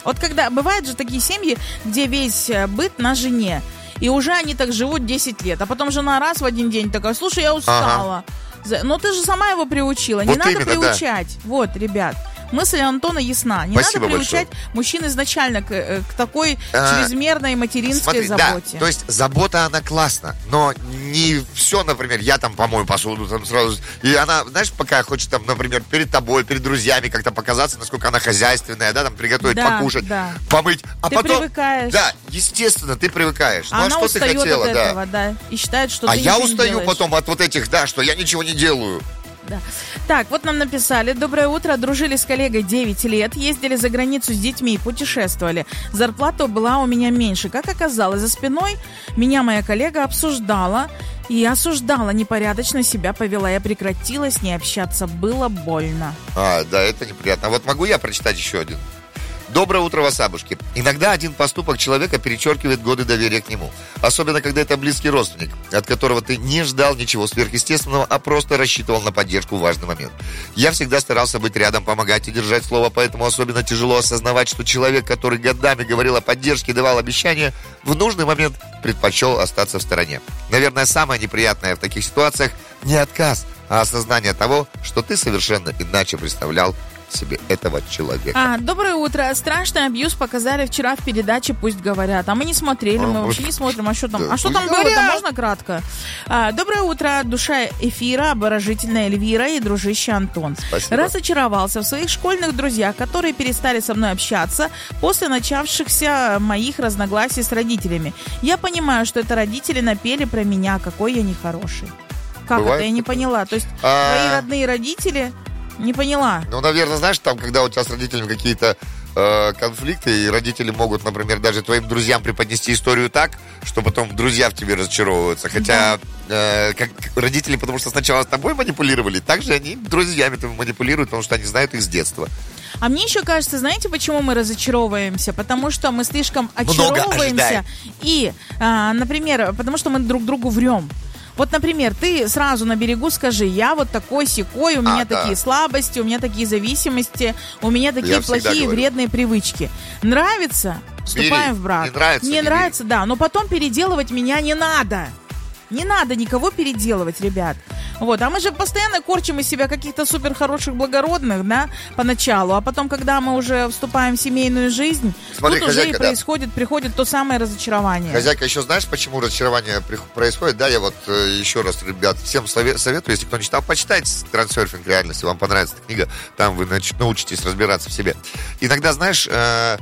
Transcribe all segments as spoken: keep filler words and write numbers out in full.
Вот когда, бывают же такие семьи, где весь быт на жене, и уже они так живут десять лет, а потом жена раз в один день такая: слушай, я устала. Ага. Но ты же сама его приучила, не вот надо именно, приучать. Да. Вот, ребят. Мысль Антона ясна. Не Спасибо надо приучать большое. мужчин изначально к, к такой а, чрезмерной материнской смотри, заботе. Да, то есть забота, она классна, но не все, например, я там помою посуду там сразу, и она, знаешь, пока хочет там, например, перед тобой, перед друзьями как-то показаться, насколько она хозяйственная, да, там приготовить, да, покушать, да. помыть, а ты потом... привыкаешь. Да, естественно, ты привыкаешь. А ну, она а что ты хотела, от да. этого, да, и считает, что а ты я ничего устаю не делаешь. потом от вот этих, да, что я ничего не делаю. Да. Так, вот нам написали: доброе утро, дружили с коллегой девять лет, ездили за границу с детьми, путешествовали. Зарплата была у меня меньше. Как оказалось, за спиной меня моя коллега обсуждала и осуждала, непорядочно себя повела. Я прекратила с ней общаться, было больно. А, да, это неприятно. А вот могу я прочитать еще один? Доброе утро, васабушки. Иногда один поступок человека перечеркивает годы доверия к нему. Особенно, когда это близкий родственник, от которого ты не ждал ничего сверхъестественного, а просто рассчитывал на поддержку в важный момент. Я всегда старался быть рядом, помогать и держать слово, поэтому особенно тяжело осознавать, что человек, который годами говорил о поддержке и давал обещания, в нужный момент предпочел остаться в стороне. Наверное, самое неприятное в таких ситуациях не отказ, а осознание того, что ты совершенно иначе представлял себе этого человека. А, доброе утро. Страшный абьюз показали вчера в передаче «Пусть говорят». А мы не смотрели, а, мы вот вообще не смотрим. А что там, да, а что там было-то? Можно кратко? А, доброе утро. Душа эфира, обворожительная Эльвира и дружище Антон. Спасибо. Разочаровался в своих школьных друзьях, которые перестали со мной общаться после начавшихся моих разногласий с родителями. Я понимаю, что это родители напели про меня, какой я нехороший. Как Бывает это? Я не такое? поняла. То есть А... твои родные родители... Не поняла. Ну, наверное, знаешь, там, когда у тебя с родителями какие-то э, конфликты, и родители могут, например, даже твоим друзьям преподнести историю так, что потом друзья в тебе разочаровываются. Хотя э, как родители, потому что сначала с тобой манипулировали, также они друзьями манипулируют, потому что они знают их с детства. А мне еще кажется, знаете, почему мы разочаровываемся? Потому что мы слишком очаровываемся. И, а, например, потому что мы друг другу врем. Вот, например, ты сразу на берегу скажи: я вот такой сякой, у меня а, такие да. слабости, у меня такие зависимости, у меня такие я плохие вредные привычки. Нравится? Вступаем Бери. в брак. Не нравится? Не, не нравится, да. Но потом переделывать меня не надо. Не надо никого переделывать, ребят. Вот, а мы же постоянно корчим из себя каких-то супер хороших, благородных, да, поначалу, а потом, когда мы уже вступаем в семейную жизнь, Смотри, тут хозяйка, уже и происходит, да. приходит то самое разочарование. Хозяйка, еще знаешь, почему разочарование происходит? Да, я вот э, еще раз, ребят, всем советую, если кто не читал, почитайте «Трансерфинг реальности», вам понравится эта книга, там вы нач- научитесь разбираться в себе. Иногда, знаешь, э,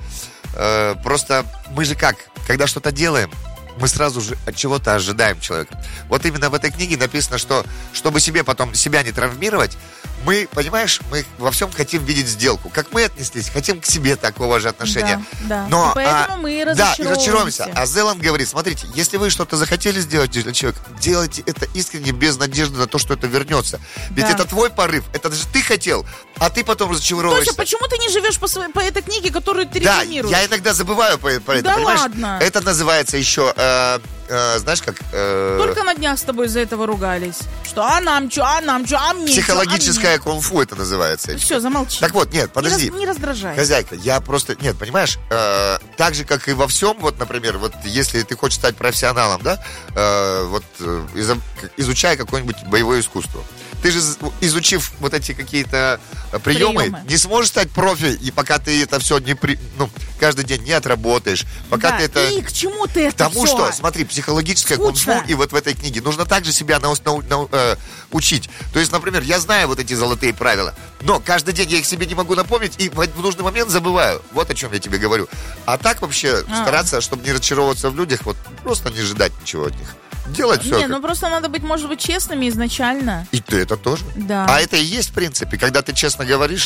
э, просто мы же как, когда что-то делаем, мы сразу же от чего-то ожидаем человека. Вот именно в этой книге написано, что чтобы себе потом себя не травмировать, мы, понимаешь, мы во всем хотим видеть сделку. Как мы отнеслись, хотим к себе такого же отношения. Да, да. Но, и поэтому а, мы и да, и разочаровываемся. А Зеланд говорит: смотрите, если вы что-то захотели сделать для человека, делайте это искренне, без надежды на то, что это вернется. Ведь да. это твой порыв, это же ты хотел, а ты потом разочаровываешься. Тося, почему ты не живешь по, своей, по этой книге, которую ты да, рекламируешь? Я иногда забываю по, по это, да понимаешь? Ладно. Это называется еще... Э, э, знаешь как... Э, Только на днях с тобой из-за этого ругались. Что, а нам что, а нам что, а мне психологическое чё, а кунг-фу это называется. Все, замолчи. Так вот, нет, подожди. Не, раз, не раздражай. Хозяйка, я просто... Нет, понимаешь, э, так же, как и во всем, вот, например, вот если ты хочешь стать профессионалом, да, э, вот э, из, изучай какое-нибудь боевое искусство. Ты же, изучив вот эти какие-то приемы, приемы, не сможешь стать профи, и пока ты это все не при, ну, каждый день не отработаешь, пока да, ты это... И к чему ты это Потому все? что, смотри, психологическое кунг-фу, и вот в этой книге нужно также себя нау- нау- нау- э, учить. То есть, например, я знаю вот эти золотые правила, но каждый день я их себе не могу напомнить, и в нужный момент забываю. Вот о чем я тебе говорю. А так вообще а. стараться, чтобы не разочаровываться в людях, вот просто не ожидать ничего от них. Делать все. Не, как... ну просто надо быть, может быть, честными изначально. И ты это тоже. Да. А это и есть, в принципе, когда ты честно говоришь,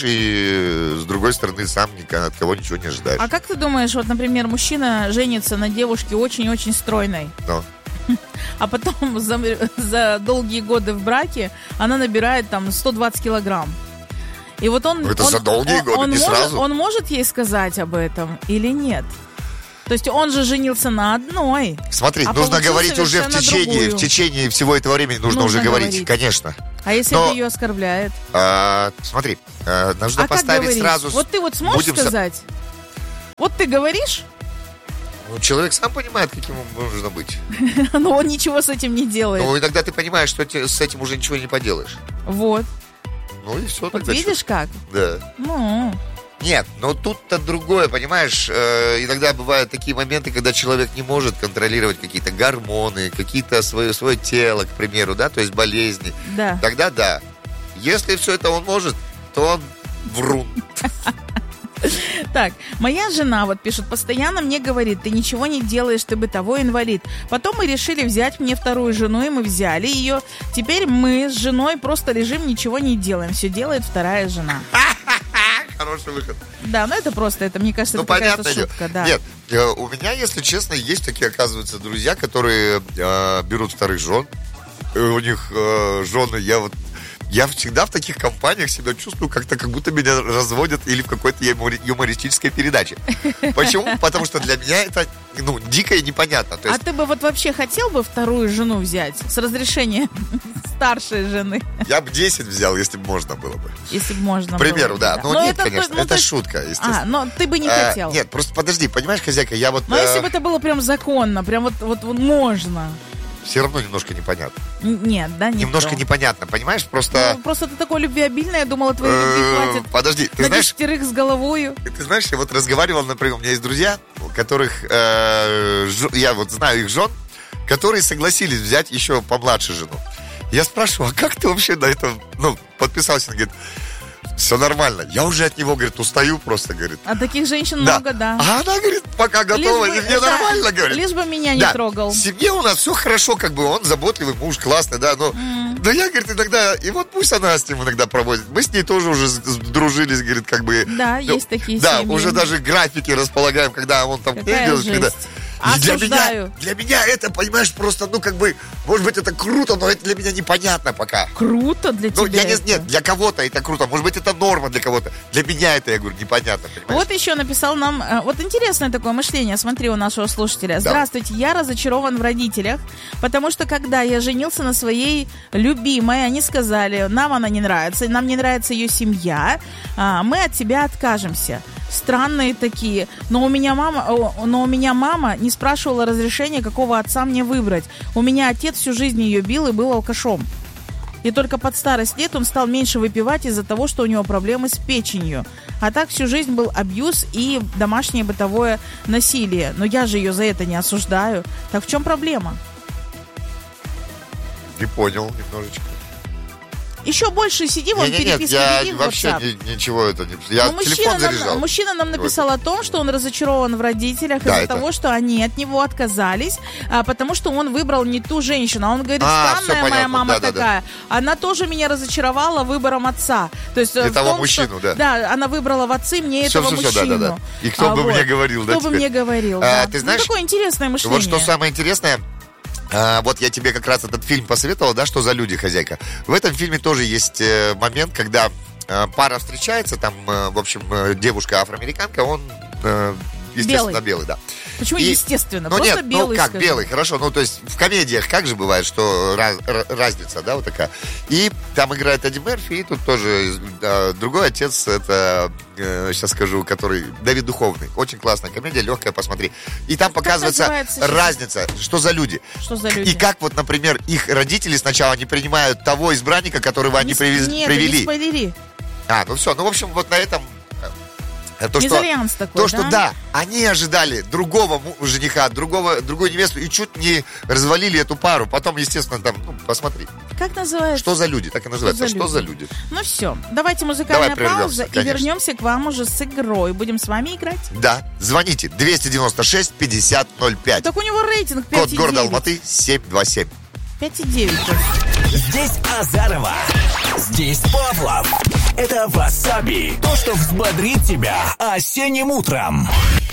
и с другой стороны сам от кого ничего не ожидаешь. А как ты думаешь, вот, например, мужчина женится на девушке очень-очень стройной, ну. а потом за, за долгие годы в браке она набирает там сто двадцать килограмм. И вот он... Это он, за долгие он, годы, он не может, сразу. Он может ей сказать об этом или нет? То есть он же женился на одной. Смотри, а нужно говорить уже в течение, в течение всего этого времени нужно, нужно уже говорить, говорить, конечно. А если Но, это ее оскорбляет? А, смотри, а, нужно а поставить сразу... Вот ты вот сможешь будем сказать? Вот ты говоришь... Ну, человек сам понимает, каким он нужно быть. Но он ничего с этим не делает. Ну, иногда ты понимаешь, что с этим уже ничего не поделаешь. Вот. Ну, и все. Вот видишь что? Как? Да. Ну... Нет, но тут-то другое, понимаешь, э, иногда бывают такие моменты, когда человек не может контролировать какие-то гормоны, какие-то свое, свое тело, к примеру, да, то есть болезни. Да. Тогда да. Если все это он может, то он врун. Так, моя жена, вот пишет, постоянно мне говорит, ты ничего не делаешь, ты бытовой инвалид. Потом мы решили взять мне вторую жену, и мы взяли ее. Теперь мы с женой просто лежим, ничего не делаем. Все делает вторая жена. Хороший выход. Да, ну это просто, это, мне кажется, ну, это какая-то шутка, да. Нет, у меня, если честно, есть такие, оказывается, друзья, которые э, берут вторых жен. У них э, жены, я вот Я всегда в таких компаниях себя чувствую как-то, как будто меня разводят или в какой-то юмористической передаче. Почему? Потому что для меня это, ну, дико и непонятно. То есть... А ты бы вот вообще хотел бы вторую жену взять с разрешения старшей жены? Я бы десять взял, если бы можно было бы. Если бы можно К примеру, было, да. да. Но, но нет, это, конечно, ну, это ты... шутка, естественно. А, но ты бы не а, хотел. Нет, просто подожди, понимаешь, хозяйка, я вот... Но а... если бы это было прям законно, прям вот, вот, вот можно... Все равно немножко непонятно. Нет, да, не Немножко то. непонятно, понимаешь? Просто... Ну, просто ты такой любвеобильный, я думала, твоей любви хватит. Подожди, ты на знаешь... десятерых с головою. Ты знаешь, я вот разговаривал, например, у меня есть друзья, у которых... Э, ж... Я вот знаю их жен, которые согласились взять еще помладше жену. Я спрашиваю, а как ты вообще на это, ну, подписался? Он говорит, все нормально. Я уже от него, говорит, устаю просто, говорит. А таких женщин да. много, да. А она, говорит, пока готова, лишь и бы, мне да, нормально, говорит. Лишь бы меня не да. трогал. В семье у нас все хорошо, как бы, он заботливый муж, классный, да, но... Mm. Но я, говорит, иногда... И вот пусть она с ним иногда проводит. Мы с ней тоже уже сдружились, говорит, как бы... Да, ну, есть такие да, семьи. Да, уже даже графики располагаем, когда он там... Какая делает, жесть. когда... Для Осуждаю. меня, для меня это, понимаешь, просто, ну, как бы, может быть, это круто, но это для меня непонятно пока. Круто для ну, тебя я не, это? Нет, для кого-то это круто, может быть, это норма для кого-то. Для меня это, я говорю, непонятно, понимаешь? Вот еще написал нам, вот интересное такое мышление, смотри, у нашего слушателя. Здравствуйте, да. Я разочарован в родителях, потому что, когда я женился на своей любимой, они сказали, нам она не нравится, нам не нравится ее семья, мы от тебя откажемся. Странные такие. Но у меня мама, но у меня мама не спрашивала разрешения, какого отца мне выбрать. У меня отец всю жизнь ее бил и был алкашом. И только под старость лет он стал меньше выпивать из-за того, что у него проблемы с печенью. А так всю жизнь был абьюз и домашнее бытовое насилие. Но я же ее за это не осуждаю. Так в чем проблема? Не понял немножечко. Еще больше сиди, вон не, переписки я веди в вообще WhatsApp. ни, ничего это не... Я Но телефон мужчина, заряжал. нам, мужчина нам написал о том, что он разочарован в родителях да, из-за это... того, что они от него отказались, а, потому что он выбрал не ту женщину. А он говорит, а, странная моя мама да, такая. Да, да. Она тоже меня разочаровала выбором отца. То есть, и в того том, мужчину, что, да. Да, она выбрала в отцы мне все, этого все, мужчину. Все, да, да, да. И кто а, бы вот. мне говорил, кто да, бы теперь? мне говорил, а, да. Ты знаешь, ну, такое интересное мышление. Вот что самое интересное... А, вот я тебе как раз этот фильм посоветовал, да, «Что за люди, хозяйка». В этом фильме тоже есть э, момент, когда э, пара встречается, там, э, в общем, э, девушка афроамериканка, он, э, естественно, белый, белый да. Почему и, естественно? Ну Просто нет, белый, ну как, скажи. белый, хорошо, ну то есть в комедиях как же бывает, что раз, разница, да, вот такая. И там играет Эдди Мерфи, и тут тоже э, другой отец, это, э, сейчас скажу, который, Давид Духовный. Очень классная комедия, легкая, посмотри. И там показывается разница, что за люди. Что за люди? И как вот, например, их родители сначала не принимают того избранника, которого они не, привез, нет, привели. Не спойлери. А, ну все, ну в общем, вот на этом... То, что, такой, то, да? что да, они ожидали другого жениха, другого, другую невесту и чуть не развалили эту пару. Потом, естественно, там, ну, посмотри. Как называется? Что за люди? Так и называется. Что за, что люди? за люди? Ну все, давайте музыкальная Давай пауза и конечно. вернемся к вам уже с игрой. Будем с вами играть? Да, звоните двести девяносто шесть пятьдесят ноль пять. Так у него рейтинг пять и девять. Код города Алматы семь два семь. пять и девять. Здесь Азарова. Здесь Павлов. Это Васаби. То, что взбодрит тебя осенним утром.